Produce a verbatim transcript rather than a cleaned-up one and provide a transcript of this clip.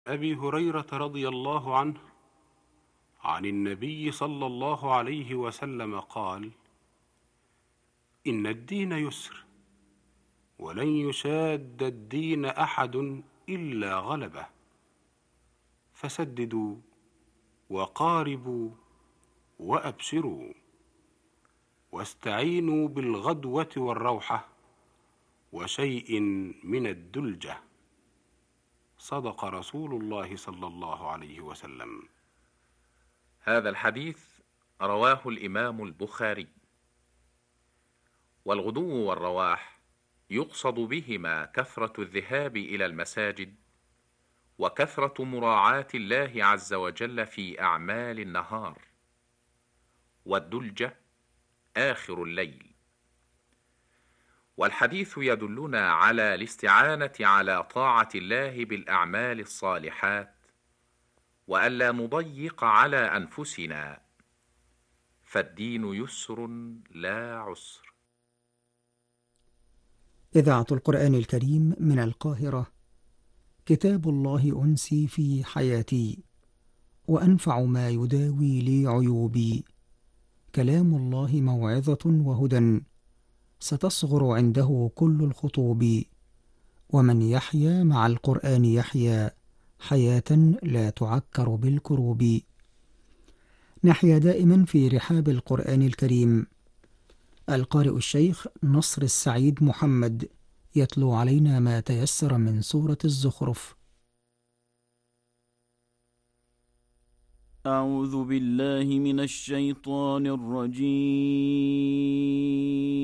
أبي هريرة رضي الله عنه عن النبي صلى الله عليه وسلم قال: إن الدين يسر، ولن يشاد الدين أحد إلا غلبه، فسددوا وقاربوا وأبشروا، واستعينوا بالغدوة والروحة وشيء من الدلجة. صدق رسول الله صلى الله عليه وسلم. هذا الحديث رواه الإمام البخاري. والغدو والرواح يقصد بهما كثرة الذهاب إلى المساجد، وكثرة مراعاة الله عز وجل في أعمال النهار، والدلجة آخر الليل. والحديث يدلنا على الاستعانة على طاعة الله بالأعمال الصالحات، وألا نضيق على أنفسنا، فالدين يسر لا عسر. إذاعة القرآن الكريم من القاهرة. كتاب الله أنسي في حياتي، وأنفع ما يداوي لي عيوبي. كلام الله موعظة وهدى، ستصغر عنده كل الخطوب. ومن يحيا مع القرآن يحيا حياة لا تعكر بالكروب. نحيا دائما في رحاب القرآن الكريم. القارئ الشيخ نصر السعيد محمد يتلو علينا ما تيسر من سورة الزخرف. أعوذ بالله من الشيطان الرجيم.